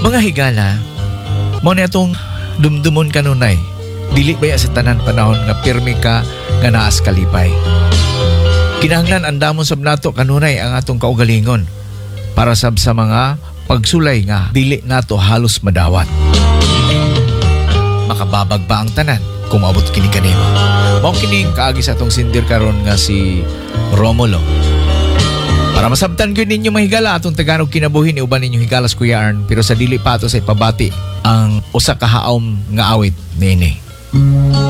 Mga higala, mo na itong dumdumon kanunay. Dili baya sa tanan panahon nga pirmi ka nga naas kalipay. Kinahanglan andamon sab nato kanunay ang atong kaugalingon para sab sa mga pagsulay nga dili nato halos madawat. Makababag ba ang tanan kung maabot kini kanimo? Mao kini kaagi sa atong sindir karon nga si Romulo. Para masabtan gyud ninyo mahigala atong Tagalog kinabuhi ni uban ninyo higalas Kuya Arn, pero sa dili pa ato sa ipabati ang usa ka haom nga awit niini.